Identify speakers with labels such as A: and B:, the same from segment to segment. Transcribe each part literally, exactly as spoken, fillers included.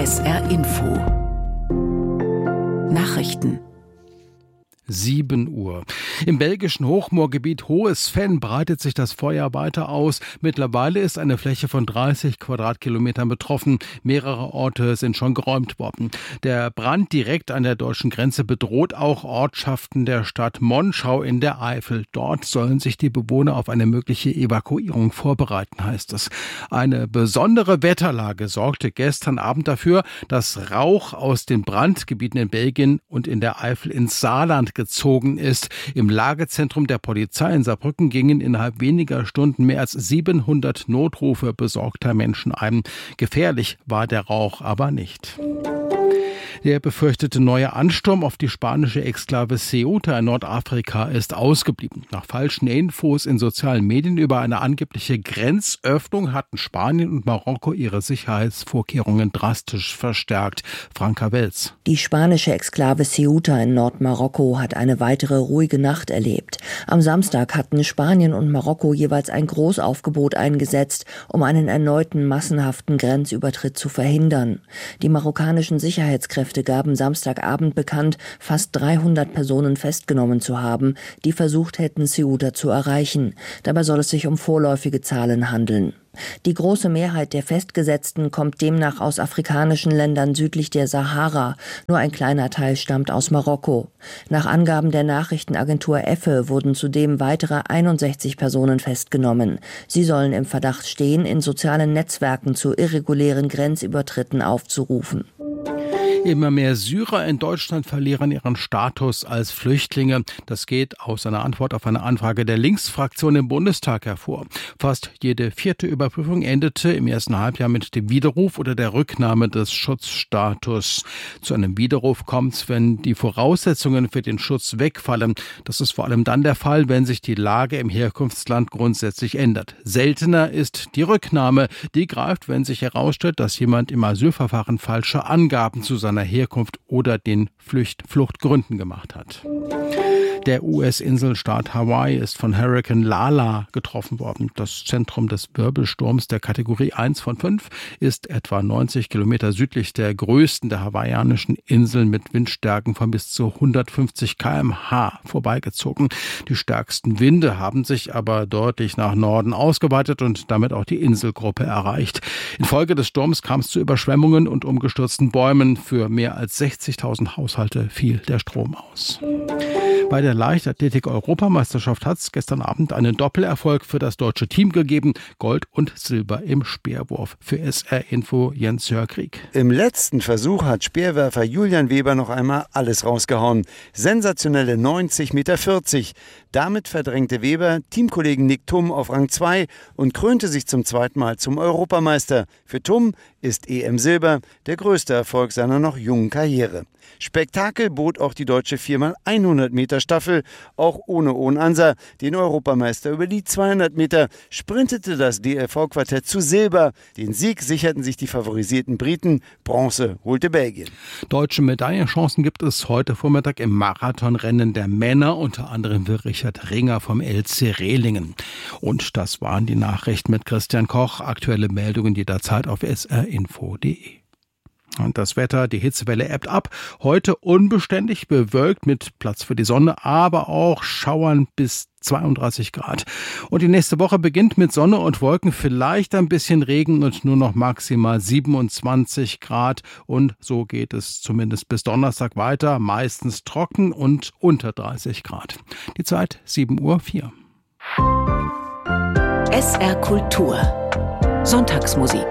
A: S R Info Nachrichten.
B: sieben Uhr. Im belgischen Hochmoorgebiet Hohes-Venn breitet sich das Feuer weiter aus. Mittlerweile ist eine Fläche von dreißig Quadratkilometern betroffen. Mehrere Orte sind schon geräumt worden. Der Brand direkt an der deutschen Grenze bedroht auch Ortschaften der Stadt Monschau in der Eifel. Dort sollen sich die Bewohner auf eine mögliche Evakuierung vorbereiten, heißt es. Eine besondere Wetterlage sorgte gestern Abend dafür, dass Rauch aus den Brandgebieten in Belgien und in der Eifel ins Saarland gezogen ist. Im Lagezentrum der Polizei in Saarbrücken gingen innerhalb weniger Stunden mehr als siebenhundert Notrufe besorgter Menschen ein. Gefährlich war der Rauch aber nicht. Der befürchtete neue Ansturm auf die spanische Exklave Ceuta in Nordafrika ist ausgeblieben. Nach falschen Infos in sozialen Medien über eine angebliche Grenzöffnung hatten Spanien und Marokko ihre Sicherheitsvorkehrungen drastisch verstärkt. Franka Welz.
C: Die spanische Exklave Ceuta in Nordmarokko hat eine weitere ruhige Nacht erlebt. Am Samstag hatten Spanien und Marokko jeweils ein Großaufgebot eingesetzt, um einen erneuten massenhaften Grenzübertritt zu verhindern. Die marokkanischen Sicherheitskräfte gaben Samstagabend bekannt, fast dreihundert Personen festgenommen zu haben, die versucht hätten, Ceuta zu erreichen. Dabei soll es sich um vorläufige Zahlen handeln. Die große Mehrheit der Festgesetzten kommt demnach aus afrikanischen Ländern südlich der Sahara. Nur ein kleiner Teil stammt aus Marokko. Nach Angaben der Nachrichtenagentur EFE wurden zudem weitere einundsechzig Personen festgenommen. Sie sollen im Verdacht stehen, in sozialen Netzwerken zu irregulären Grenzübertritten aufzurufen.
B: Immer mehr Syrer in Deutschland verlieren ihren Status als Flüchtlinge. Das geht aus einer Antwort auf eine Anfrage der Linksfraktion im Bundestag hervor. Fast jede vierte Überprüfung endete im ersten Halbjahr mit dem Widerruf oder der Rücknahme des Schutzstatus. Zu einem Widerruf kommt es, wenn die Voraussetzungen für den Schutz wegfallen. Das ist vor allem dann der Fall, wenn sich die Lage im Herkunftsland grundsätzlich ändert. Seltener ist die Rücknahme. Die greift, wenn sich herausstellt, dass jemand im Asylverfahren falsche Angaben zu seiner Herkunft oder den Flucht, Fluchtgründen gemacht hat. Der U S-Inselstaat Hawaii ist von Hurrikan Lala getroffen worden. Das Zentrum des Wirbelsturms der Kategorie eins von fünf ist etwa neunzig Kilometer südlich der größten der hawaiianischen Inseln mit Windstärken von bis zu hundertfünfzig Kilometer pro Stunde vorbeigezogen. Die stärksten Winde haben sich aber deutlich nach Norden ausgeweitet und damit auch die Inselgruppe erreicht. Infolge des Sturms kam es zu Überschwemmungen und umgestürzten Bäumen. Für mehr als sechzigtausend Haushalte fiel der Strom aus. Bei der Leichtathletik-Europameisterschaft hat es gestern Abend einen Doppelerfolg für das deutsche Team gegeben. Gold und Silber im Speerwurf. Für S R-Info Jens-Jörg Krieg.
D: Im letzten Versuch hat Speerwerfer Julian Weber noch einmal alles rausgehauen. Sensationelle neunzig Komma vierzig Meter. Damit verdrängte Weber Teamkollegen Nick Thum auf Rang zwei und krönte sich zum zweiten Mal zum Europameister. Für Thum ist E M-Silber der größte Erfolg seiner noch jungen Karriere. Spektakel bot auch die deutsche vier mal hundert Meter Staffel. Auch ohne Ohn Ansa, den Europameister über die zweihundert Meter, sprintete das D L V-Quartett zu Silber. Den Sieg sicherten sich die favorisierten Briten. Bronze holte Belgien.
B: Deutsche Medaillenchancen gibt es heute Vormittag im Marathonrennen der Männer, unter anderem für Richard Ringer vom L C Rehlingen. Und das waren die Nachrichten mit Christian Koch. Aktuelle Meldungen jederzeit auf s r info punkt d e. Und das Wetter, die Hitzewelle ebbt ab. Heute unbeständig bewölkt mit Platz für die Sonne, aber auch Schauern bis zweiunddreißig Grad. Und die nächste Woche beginnt mit Sonne und Wolken, vielleicht ein bisschen Regen und nur noch maximal siebenundzwanzig Grad. Und so geht es zumindest bis Donnerstag weiter, meistens trocken und unter dreißig Grad. Die Zeit sieben Uhr vier.
A: S R Kultur. Sonntagsmusik.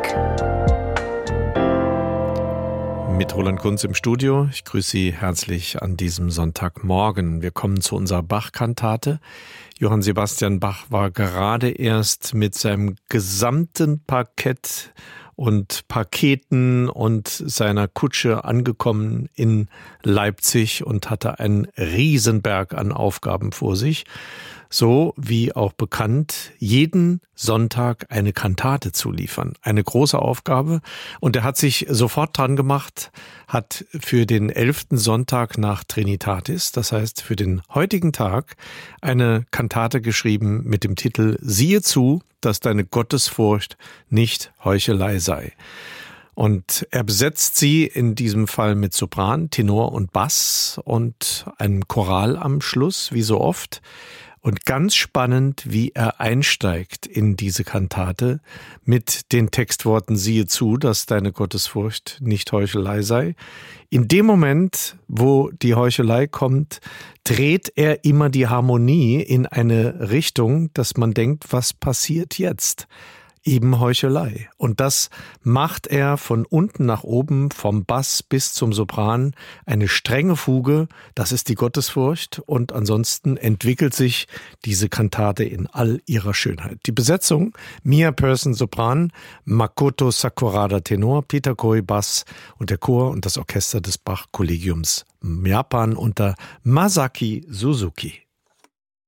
E: Mit Roland Kunz im Studio. Ich grüße Sie herzlich an diesem Sonntagmorgen. Wir kommen zu unserer Bach-Kantate. Johann Sebastian Bach war gerade erst mit seinem gesamten Parkett und Paketen und seiner Kutsche angekommen in Leipzig und hatte einen Riesenberg an Aufgaben vor sich. So wie auch bekannt, jeden Sonntag eine Kantate zu liefern. Eine große Aufgabe. Und er hat sich sofort dran gemacht, hat für den elften Sonntag nach Trinitatis, das heißt für den heutigen Tag, eine Kantate geschrieben mit dem Titel Siehe zu, dass deine Gottesfurcht nicht Heuchelei sei. Und er besetzt sie in diesem Fall mit Sopran, Tenor und Bass und einem Choral am Schluss, wie so oft. Und ganz spannend, wie er einsteigt in diese Kantate mit den Textworten: Siehe zu, dass deine Gottesfurcht nicht Heuchelei sei. In dem Moment, wo die Heuchelei kommt, dreht er immer die Harmonie in eine Richtung, dass man denkt, was passiert jetzt? Eben Heuchelei. Und das macht er von unten nach oben, vom Bass bis zum Sopran, eine strenge Fuge, das ist die Gottesfurcht, und ansonsten entwickelt sich diese Kantate in all ihrer Schönheit. Die Besetzung: Mia Persson Sopran, Makoto Sakurada Tenor, Peter Koi Bass und der Chor und das Orchester des Bach-Kollegiums Japan unter Masaki Suzuki.